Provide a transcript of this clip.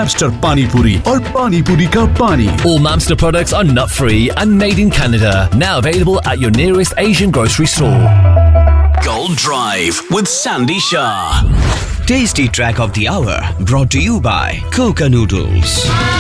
Mamster Pani Puri और Pani Puri का पानी। All Mamster products are nut-free and made in Canada. Now available at your nearest Asian grocery store. Gold Drive with Sandy Shah. Tasty track of the hour brought to you by Coca Noodles.